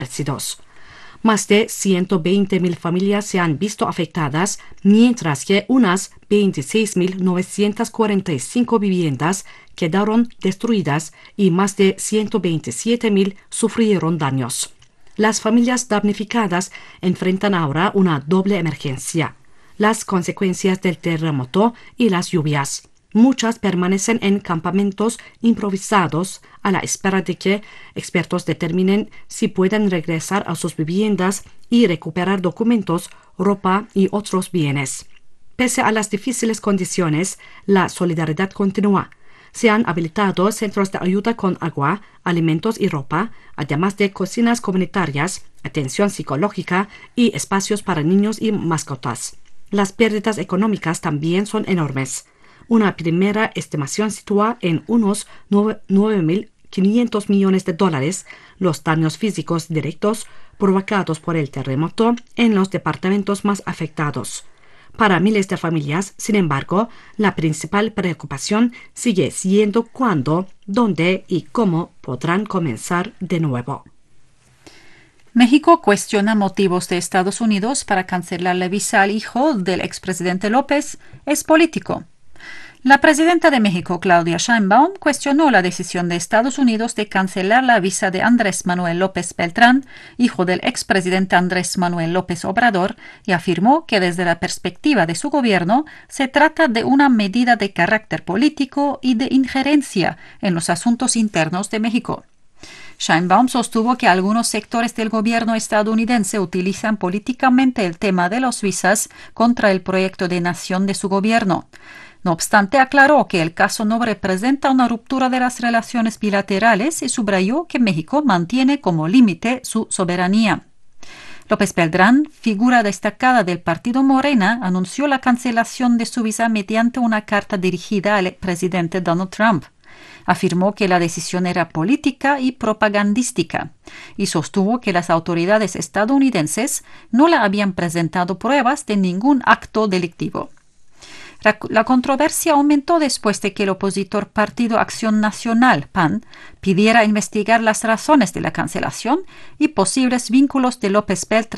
desaparecidos. Más de 120.000 familias se han visto afectadas, mientras que unas 26.945 viviendas quedaron destruidas y más de 127.000 sufrieron daños. Las familias damnificadas enfrentan ahora una doble emergencia: las consecuencias del terremoto y las lluvias. Muchas permanecen en campamentos improvisados a la espera de que expertos determinen si pueden regresar a sus viviendas y recuperar documentos, ropa y otros bienes. Pese a las difíciles condiciones, la solidaridad continúa. Se han habilitado centros de ayuda con agua, alimentos y ropa, además de cocinas comunitarias, atención psicológica y espacios para niños y mascotas. Las pérdidas económicas también son enormes. Una primera estimación sitúa en unos 9.500 millones de dólares los daños físicos directos provocados por el terremoto en los departamentos más afectados. Para miles de familias, sin embargo, la principal preocupación sigue siendo cuándo, dónde y cómo podrán comenzar de nuevo. México cuestiona motivos de Estados Unidos para cancelar la visa al hijo del expresidente López. Es político. La presidenta de México, Claudia Sheinbaum, cuestionó la decisión de Estados Unidos de cancelar la visa de Andrés Manuel López Beltrán, hijo del expresidente Andrés Manuel López Obrador, y afirmó que desde la perspectiva de su gobierno se trata de una medida de carácter político y de injerencia en los asuntos internos de México. Sheinbaum sostuvo que algunos sectores del gobierno estadounidense utilizan políticamente el tema de las visas contra el proyecto de nación de su gobierno. No obstante, aclaró que el caso no representa una ruptura de las relaciones bilaterales y subrayó que México mantiene como límite su soberanía. López Beltrán, figura destacada del partido Morena, anunció la cancelación de su visa mediante una carta dirigida al presidente Donald Trump. Afirmó que la decisión era política y propagandística y sostuvo que las autoridades estadounidenses no le habían presentado pruebas de ningún acto delictivo. La controversia aumentó después de que el opositor Partido Acción Nacional, PAN, pidiera investigar las razones de la cancelación y posibles vínculos de López Beltrán